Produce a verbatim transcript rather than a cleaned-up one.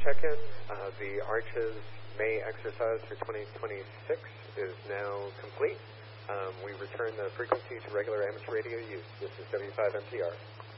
check-in. Uh, the Arches May exercise for twenty twenty-six is now complete. Um, we return the frequency to regular amateur radio use. This is W five M T R.